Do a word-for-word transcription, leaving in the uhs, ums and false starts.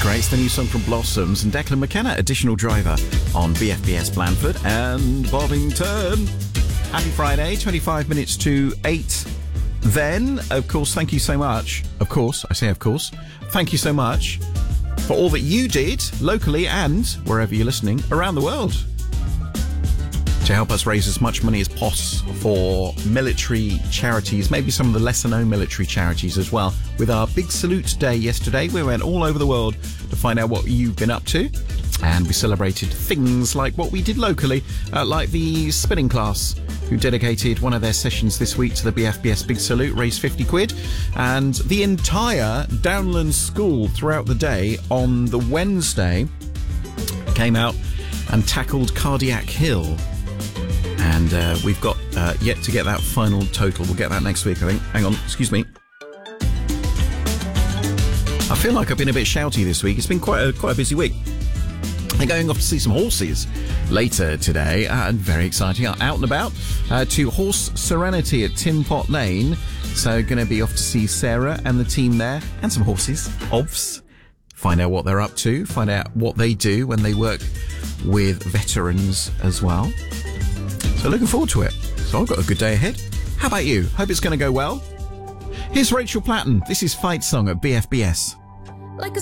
Great. It's the new song from Blossoms and Declan McKenna, additional driver on B F B S Blandford and Bovington. Happy Friday, twenty-five minutes to eight. Then, of course, thank you so much. Of course, I say of course. Thank you so much for all that you did locally and wherever you're listening around the world to help us raise as much money as possible for military charities, maybe some of the lesser-known military charities as well. With our Big Salute Day yesterday, we went all over the world to find out what you've been up to. And we celebrated things like what we did locally, uh, like the spinning class, who dedicated one of their sessions this week to the B F B S Big Salute, raised fifty quid. And the entire Downland School throughout the day on the Wednesday came out and tackled Cardiac Hill. And uh, we've got uh, yet to get that final total. We'll get that next week, I think. Hang on, excuse me. I feel like I've been a bit shouty this week. It's been quite a, quite a busy week. I'm going off to see some horses later today, uh, and very exciting. Out and about uh, to Horse Serenity at Tin Pot Lane. So going to be off to see Sarah and the team there, and some horses, obvs. Find out what they're up to, find out what they do when they work with veterans as well. So looking forward to it. So I've got a good day ahead. How about you? Hope it's going to go well. Here's Rachel Platten. This is Fight Song at B F B S.